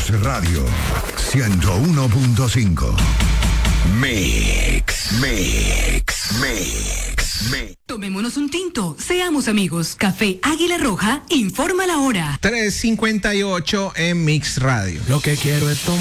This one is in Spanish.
Mix Radio 101.5. Mix. Tomémonos un tinto, seamos amigos. Café Águila Roja informa la hora. 3:58 en Mix Radio. Lo que quiero es tomar